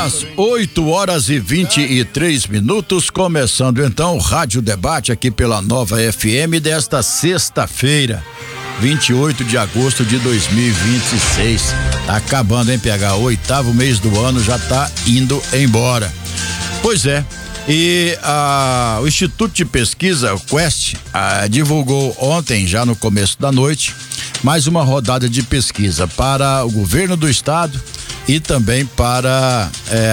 Às 8h23, começando então o Rádio Debate aqui pela Nova FM desta sexta-feira, 28 de agosto de 2026. Tá acabando, hein, PH? O 8º mês do ano já tá indo embora. Pois é. E o Instituto de Pesquisa, o Quest, divulgou ontem, já no começo da noite, mais uma rodada de pesquisa para o governo do estado e também para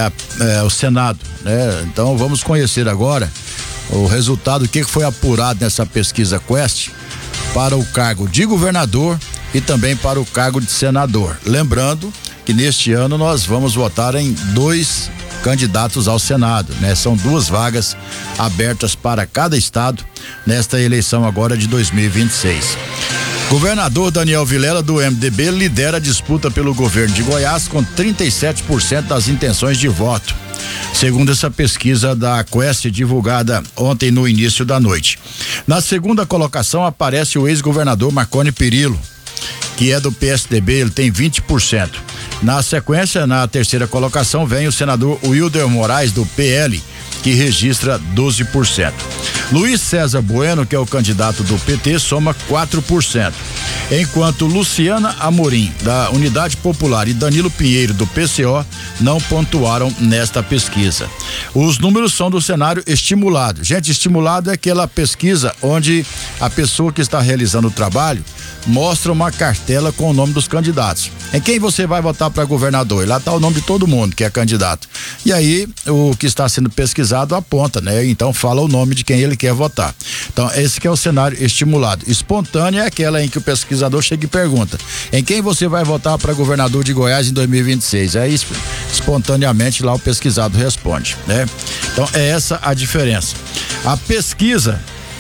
o Senado, né? Então vamos conhecer agora o resultado, o que foi apurado nessa pesquisa Quest para o cargo de governador e também para o cargo de senador. Lembrando que neste ano nós vamos votar em 2 candidatos ao Senado, né? São 2 vagas abertas para cada estado nesta eleição agora de 2026. Governador Daniel Vilela, do MDB, lidera a disputa pelo governo de Goiás com 37% das intenções de voto, segundo essa pesquisa da Quest divulgada ontem no início da noite. Na segunda colocação aparece o ex-governador Marconi Perillo, que é do PSDB, ele tem 20%. Na sequência, na terceira colocação, vem o senador Wilder Moraes, do PL, que registra 12%. Luiz César Bueno, que é o candidato do PT, soma 4%. Enquanto Luciana Amorim, da Unidade Popular, e Danilo Pinheiro, do PCO, não pontuaram nesta pesquisa. Os números são do cenário estimulado. Gente, estimulado é aquela pesquisa onde a pessoa que está realizando o trabalho mostra uma cartela com o nome dos candidatos. Em quem você vai votar para governador? E lá está o nome de todo mundo que é candidato. E aí, o que está sendo pesquisado aponta, né? Então fala o nome de quem ele quer votar. Então, esse que é o cenário estimulado. Espontânea é aquela em que o pesquisador chega e pergunta: em quem você vai votar para governador de Goiás em 2026? Aí, espontaneamente, lá o pesquisado responde, né? Então, é essa a diferença. A pesquisa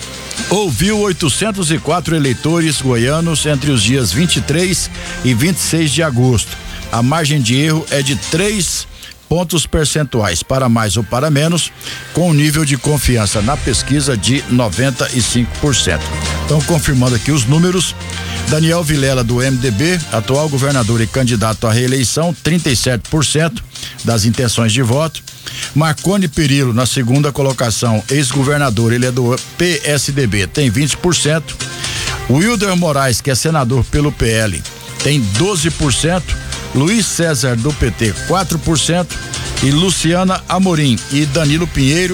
ouviu 804 eleitores goianos entre os dias 23 e 26 de agosto. A margem de erro é de 3 pontos percentuais, para mais ou para menos, com um nível de confiança na pesquisa de 95%. Então, confirmando aqui os números: Daniel Vilela, do MDB, atual governador e candidato à reeleição, 37% das intenções de voto. Marconi Perillo, na segunda colocação, ex-governador, ele é do PSDB, tem 20%. Wilder Moraes, que é senador pelo PL, tem 12%. Luiz César, do PT, 4%. E Luciana Amorim e Danilo Pinheiro